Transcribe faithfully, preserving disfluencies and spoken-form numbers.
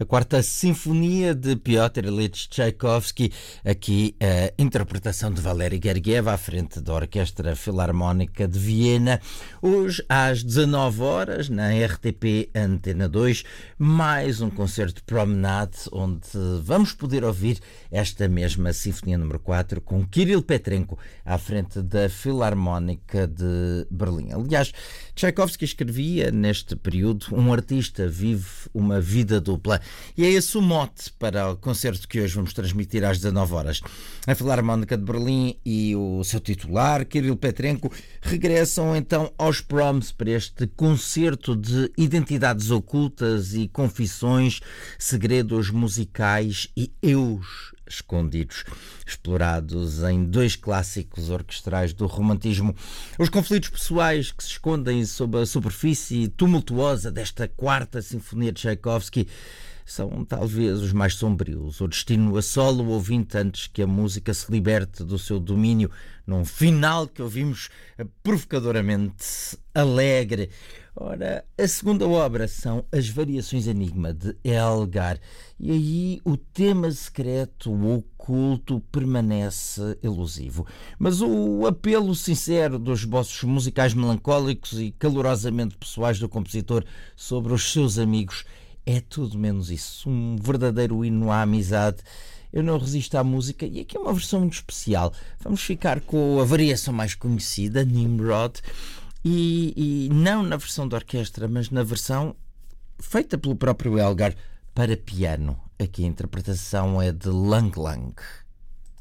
a quarta sinfonia de Piotr Ilyich Tchaikovsky, aqui a interpretação de Valery Gergiev à frente da Orquestra Filarmónica de Viena. Hoje às dezanove horas na R T P Antena dois, mais um concerto de Promenade, onde vamos poder ouvir esta mesma Sinfonia número quatro com Kirill Petrenko à frente da Filarmónica de Berlim. Aliás, Tchaikovsky escrevia neste período: um artista vive uma vida dupla. E é esse o mote para o concerto que hoje vamos transmitir às dezanove horas. A Filarmónica de Berlim e o seu titular, Kirill Petrenko, regressam então aos Proms para este concerto de identidades ocultas e confissões, segredos musicais e eus escondidos, explorados em dois clássicos orquestrais do romantismo. Os conflitos pessoais que se escondem sob a superfície tumultuosa desta quarta sinfonia de Tchaikovsky são talvez os mais sombrios. O destino assola o ouvinte antes que a música se liberte do seu domínio, num final que ouvimos provocadoramente alegre. Ora, a segunda obra são as Variações Enigma de Elgar, e aí o tema secreto, o oculto, permanece elusivo. Mas o apelo sincero dos esboços musicais melancólicos e calorosamente pessoais do compositor sobre os seus amigos é tudo menos isso. Um verdadeiro hino à amizade. Eu não resisto à música, e aqui é uma versão muito especial. Vamos ficar com a variação mais conhecida, Nimrod, e, e não na versão da orquestra, mas na versão feita pelo próprio Elgar para piano. Aqui a interpretação é de Lang Lang.